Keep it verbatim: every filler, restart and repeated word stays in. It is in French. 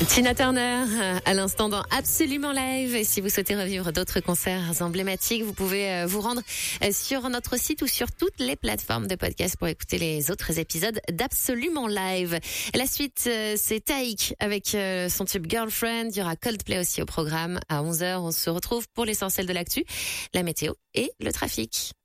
Tina Turner, à l'instant dans Absolument Live. Et si vous souhaitez revivre d'autres concerts emblématiques, vous pouvez vous rendre sur notre site ou sur toutes les plateformes de podcast pour écouter les autres épisodes d'Absolument Live. Et la suite, c'est Taïk avec son tube Girlfriend. Il y aura Coldplay aussi au programme. À onze heures, on se retrouve pour l'essentiel de l'actu, la météo et le trafic.